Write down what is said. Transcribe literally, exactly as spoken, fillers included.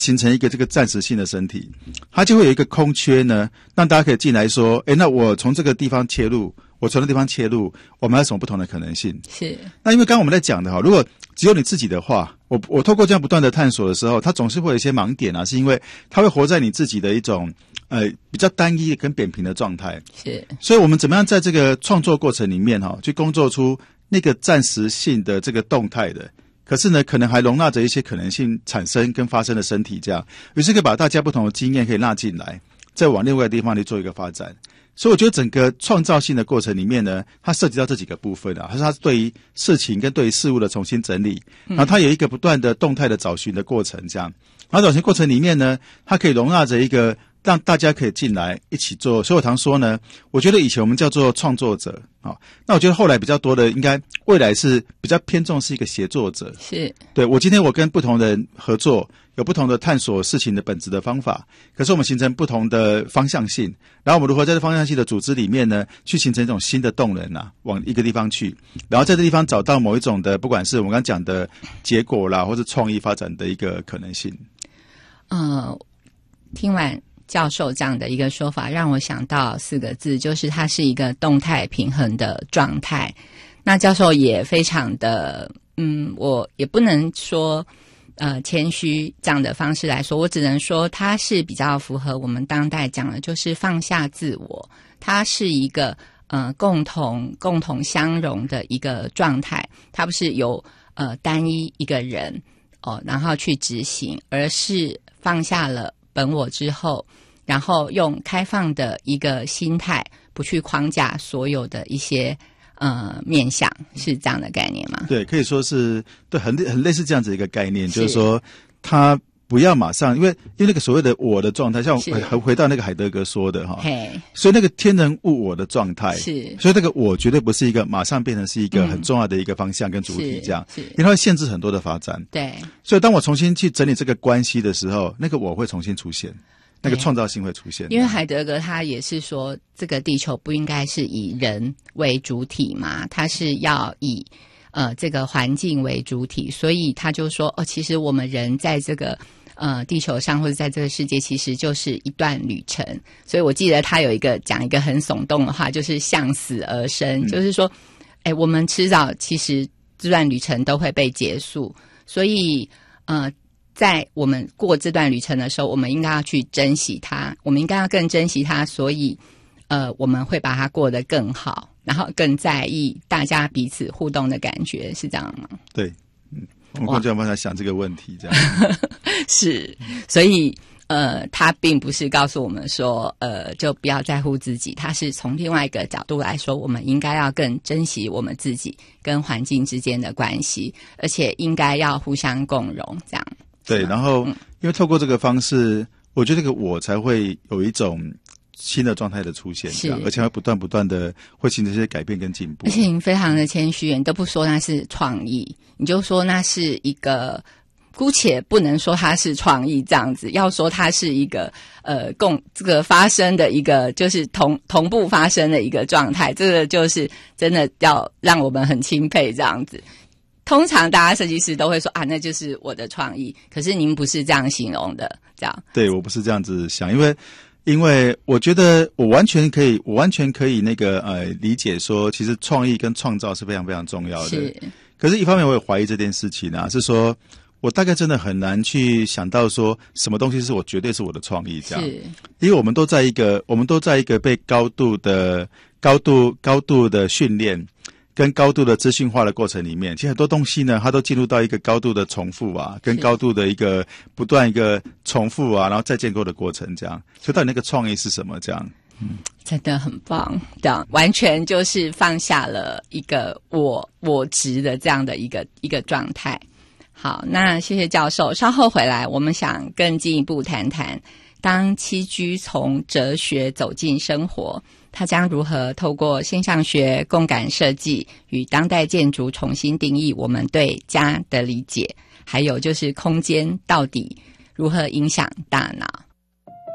形成一个这个暂时性的身体，它就会有一个空缺呢，让大家可以进来说，诶，那我从这个地方切入，我从那地方切入，我们还有什么不同的可能性？ 是。 那因为刚刚我们在讲的哈，如果只有你自己的话，我我透过这样不断的探索的时候，它总是会有一些盲点啊，是因为它会活在你自己的一种呃比较单一跟扁平的状态。 是。 所以我们怎么样在这个创作过程里面哈，去工作出那个暂时性的这个动态的，可是呢，可能还容纳着一些可能性产生跟发生的身体，这样，于是可以把大家不同的经验可以纳进来，再往另外的地方去做一个发展。所以我觉得整个创造性的过程里面呢，它涉及到这几个部分啊，它是它对于事情跟对于事物的重新整理，然后它有一个不断的动态的找寻的过程，这样，然后找寻过程里面呢，它可以容纳着一个让大家可以进来一起做。所以我常说呢，我觉得以前我们叫做创作者啊，那我觉得后来比较多的，应该未来是比较偏重是一个协作者。 是， 对，我今天我跟不同人合作，有不同的探索事情的本质的方法，可是我们形成不同的方向性，然后我们如何在这方向性的组织里面呢，去形成一种新的动能啊，往一个地方去，然后在这地方找到某一种的，不管是我们刚刚讲的结果啦，或是创意发展的一个可能性。 呃，听完教授这样的一个说法，让我想到四个字，就是它是一个动态平衡的状态。那教授也非常的，嗯，我也不能说呃谦虚这样的方式来说，我只能说它是比较符合我们当代讲的，就是放下自我，它是一个呃共同共同相融的一个状态，它不是由呃单一一个人哦，然后去执行，而是放下了本我之后，然后用开放的一个心态，不去框架所有的一些呃面向，是这样的概念吗？ 对，可以说是对，很很类似这样子一个概念，是就是说他不要马上，因为因为那个所谓的我的状态，像回回到那个海德格说的哈，所以那个天人物我的状态，是，所以那个我绝对不是一个马上变成是一个很重要的一个方向跟主体这样，嗯、因为它会限制很多的发展。对，所以当我重新去整理这个关系的时候，那个我会重新出现。那个创造性会出现， 因为海德格他也是说，这个地球不应该是以人为主体嘛，它是要以呃这个环境为主体，所以他就说，哦，其实我们人在这个呃地球上或者在这个世界，其实就是一段旅程。所以我记得他有一个讲一个很耸动的话，就是向死而生，嗯、就是说，哎，我们迟早其实这段旅程都会被结束，所以呃。在我们过这段旅程的时候，我们应该要去珍惜它，我们应该要更珍惜它，所以呃，我们会把它过得更好，然后更在意大家彼此互动的感觉，是这样吗？ 对，嗯，我们就要帮他想这个问题，这样是，所以呃，他并不是告诉我们说呃，就不要在乎自己，他是从另外一个角度来说，我们应该要更珍惜我们自己跟环境之间的关系，而且应该要互相共融，这样。 对，然后因为透过这个方式，我觉得这个我才会有一种新的状态的出现，这样，而且会不断不断的会形成一些改变跟进步。 而且你非常的谦虚，你都不说那是创意，你就说那是一个，姑且不能说它是创意这样子，要说它是一个呃共这个发生的一个就是同同步发生的一个状态，这个就是真的要让我们很钦佩这样子。通常大家设计师都会说啊，那就是我的创意，可是您不是这样形容的，这样。 对，我不是这样子想，因为因为我觉得我完全可以，我完全可以那个呃理解说，其实创意跟创造是非常非常重要的。是。可是，一方面我也怀疑这件事情啊，是说我大概真的很难去想到说什么东西是我绝对是我的创意这样。是。因为我们都在一个，我们都在一个被高度的、高度、高度的训练。跟高度的资讯化的过程里面，其实很多东西呢，它都进入到一个高度的重复啊，跟高度的一个不断一个重复啊，然后再建构的过程，这样。所以到底那个创意是什么？这样， 嗯，真的很棒，这样完全就是放下了一个我我执的这样的一个一个状态。好，那谢谢教授，稍后回来，我们想更进一步谈谈，当栖居从哲学走进生活。它将如何透过现象学、共感设计与当代建筑重新定义我们对家的理解，还有就是空间到底如何影响大脑。